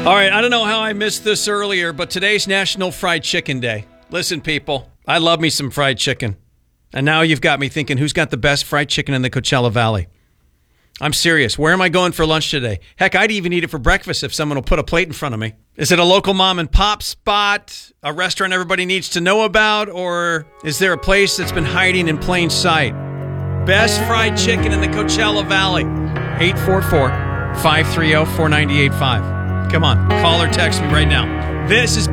All right, I don't know how I missed this earlier, but today's National Fried Chicken Day. Listen, people, I love me some fried chicken. And now you've got me thinking, who's got the best fried chicken in the Coachella Valley? I'm serious. Where am I going for lunch today? Heck, I'd even eat it for breakfast if someone will put a plate in front of me. Is it a local mom and pop spot, a restaurant everybody needs to know about, or is there a place that's been hiding in plain sight? Best fried chicken in the Coachella Valley. 844-530-4985. Come on, call or text me right now. This is